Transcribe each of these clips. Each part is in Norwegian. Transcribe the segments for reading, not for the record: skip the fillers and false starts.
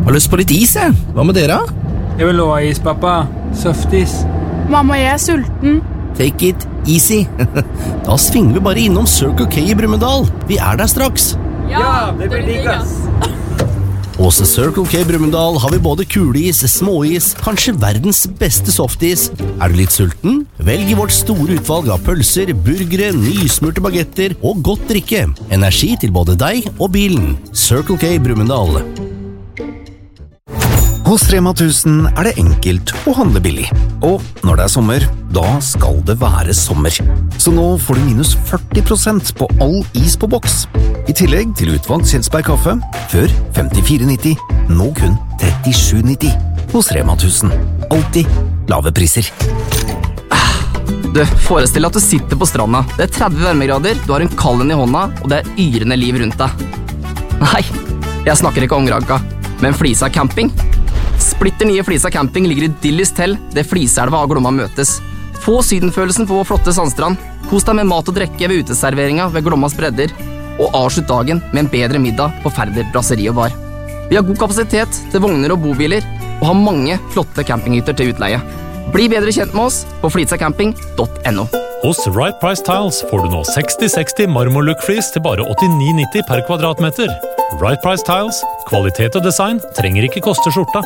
Har lyst på litt is, jeg. Hva med dere? Jeg vil ha is, pappa. Softis. Mamma, jeg er sulten. Take it easy. Da svinger vi bare innom Circle K i Brumunddal. Vi er der straks. Ja, det blir digg, ass. Hos Circle K Brumunddal har vi både kuleis, småis, kanskje verdens beste softis. Er du litt sulten? Velg i vårt store utvalg av pølser, burgere, nysmurte bagetter og godt drikke. Energi til både deg og bilen. Circle K Brumunddal. Hos Rema 1000 er det enkelt å handle billig. Og når det er sommer, da skal det være sommer. Så nå får du minus 40% på all is på boks. I tillegg til utvalgt Kjelsberg kaffe, før 54,90, nå kun 37,90. Hos Rema 1000. Alltid lave priser. Du, forestill deg at du sitter på stranda. Det er 30 varmegrader, du har en kallen i hånda, og det er yrende liv rundt deg. Nei, jeg snakker ikke om Granca, men Flisa camping. Splitter nye Flisa camping ligger i Dillis Tell, det Fliselva og Glomma møtes. Få sydenfølelsen på vår flotte sandstrand. Kos deg med mat og drikke ved uteserveringa ved Glommas bredder, og avslutt dagen med en bedre middag på Færder Brasseri og Bar. Vi har god kapasitet til vogner og bobiler, og har mange flotte campinghytter til utleie. Bli bedre kjent med oss på flitsacamping.no. Hos Right Price Tiles får du nå 60-60 marmorlook-flis til bare 89,90 per kvadratmeter. Right Price Tiles, kvalitet og design trenger ikke koste skjorta.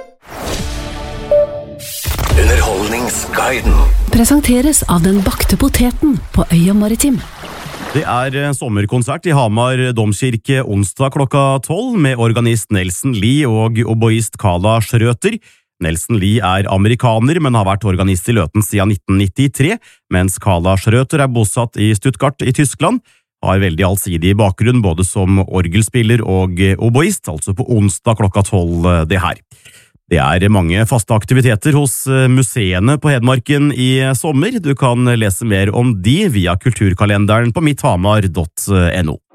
Underholdningsguiden presenteres av den bakte poteten på Øya Maritim. Det er sommerkonsert i Hamar Domkirke onsdag klokka 12 med organist Nelson Lee og oboist Kala Schrøter. Nelson Lee er amerikaner, men har vært organist i Løten siden 1993, mens Kala Schrøter er bosatt i Stuttgart i Tyskland. Har veldig allsidig bakgrunn både som orgelspiller og oboist, altså på onsdag klokka 12 det her. Det er mange faste aktiviteter hos museene på Hedmarken i sommer. Du kan lese mer om de via kulturkalenderen på mitthamar.no.